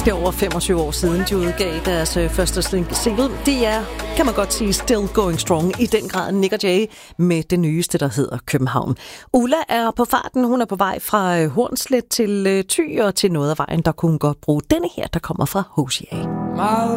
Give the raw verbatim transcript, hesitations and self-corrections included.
Det er over femogtyve år siden, de udgav deres øh, første single. Det er, kan man godt sige, still going strong. I den grad Nick og Jay med det nyeste, der hedder København. Ulla er på farten. Hun er på vej fra øh, Hornslet til øh, Thy og til noget af vejen, der kunne godt bruge denne her, der kommer fra H C A.